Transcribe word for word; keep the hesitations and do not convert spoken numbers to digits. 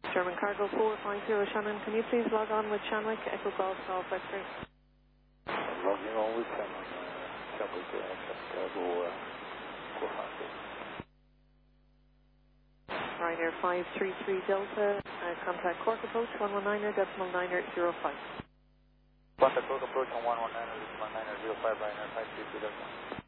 German Cargo four five zero Shannon, can you please log on with Shanwick, Echo Golf Golf X-ray? I'm logging on with Shannon, uh, Shanwick, uh, German Cargo uh, four five zero. Ryanair five three three Delta, uh, contact Cork approach one one niner decimal niner zero five. Contact Cork approach on one one niner decimal niner zero five, Ryanair five three three Delta.